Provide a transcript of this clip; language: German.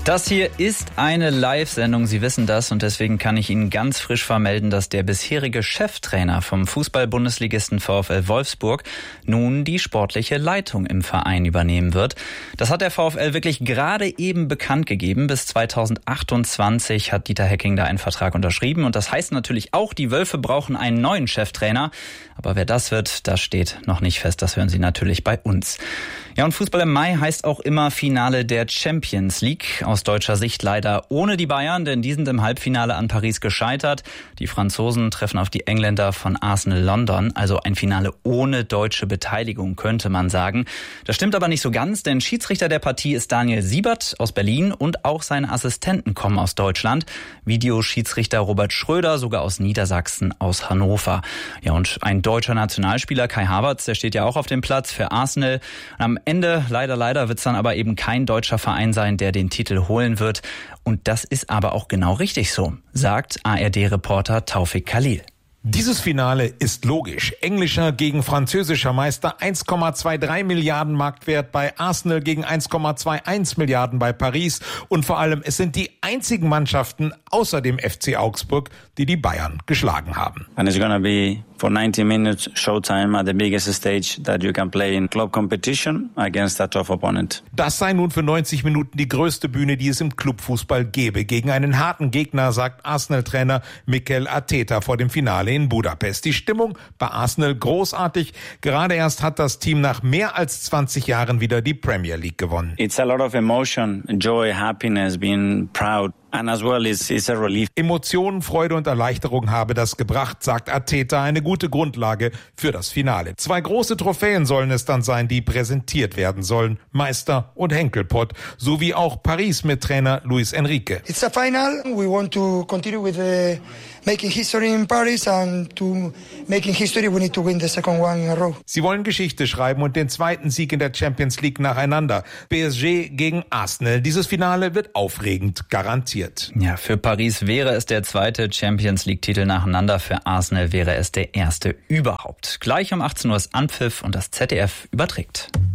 Das hier ist eine Live-Sendung, Sie wissen das, und deswegen kann ich Ihnen ganz frisch vermelden, dass der bisherige Cheftrainer vom Fußball-Bundesligisten VfL Wolfsburg nun die sportliche Leitung im Verein übernehmen wird. Das hat der VfL wirklich gerade eben bekannt gegeben. Bis 2028 hat Dieter Hecking da einen Vertrag unterschrieben, und das heißt natürlich auch, die Wölfe brauchen einen neuen Cheftrainer. Aber wer das wird, das steht noch nicht fest. Das hören Sie natürlich bei uns. Ja, und Fußball im Mai heißt auch immer Finale der Champions League. Aus deutscher Sicht leider ohne die Bayern, denn die sind im Halbfinale an Paris gescheitert. Die Franzosen treffen auf die Engländer von Arsenal London. Also ein Finale ohne deutsche Beteiligung, könnte man sagen. Das stimmt aber nicht so ganz, denn Schiedsrichter der Partie ist Daniel Siebert aus Berlin und auch seine Assistenten kommen aus Deutschland. Videoschiedsrichter Robert Schröder, sogar aus Niedersachsen, aus Hannover. Ja, und ein deutscher Nationalspieler, Kai Havertz, der steht ja auch auf dem Platz für Arsenal. Am Ende, leider, wird es dann aber eben kein deutscher Verein sein, der den Titel holen wird. Und das ist aber auch genau richtig so, sagt ARD-Reporter Taufik Khalil. Dieses Finale ist logisch. Englischer gegen französischer Meister, 1,23 Milliarden Marktwert bei Arsenal gegen 1,21 Milliarden bei Paris. Und vor allem, es sind die einzigen Mannschaften außer dem FC Augsburg, die die Bayern geschlagen haben. And it's gonna be for 90 minutes showtime at the biggest stage that you can play in club competition against a tough opponent. Das sei nun für 90 Minuten die größte Bühne, die es im Clubfußball gäbe. Gegen einen harten Gegner, sagt Arsenal-Trainer Mikel Arteta vor dem Finale in Budapest. Die Stimmung bei Arsenal großartig. Gerade erst hat das Team nach mehr als 20 Jahren wieder die Premier League gewonnen. It's a lot of emotion, joy, happiness, being proud. And as well, it's a relief. Emotionen, Freude und Erleichterung habe das gebracht, sagt Arteta, eine gute Grundlage für das Finale. 2 große Trophäen sollen es dann sein, die präsentiert werden sollen. Meister und Henkelpott, sowie auch Paris mit Trainer Luis Enrique. It's a final. We want to continue with making history in Paris, and to making history we need to win the second one in a row. Sie wollen Geschichte schreiben und den zweiten Sieg in der Champions League nacheinander. PSG gegen Arsenal. Dieses Finale wird aufregend, garantiert. Ja, für Paris wäre es der zweite Champions-League-Titel nacheinander. Für Arsenal wäre es der erste überhaupt. Gleich um 18 Uhr ist Anpfiff und das ZDF überträgt.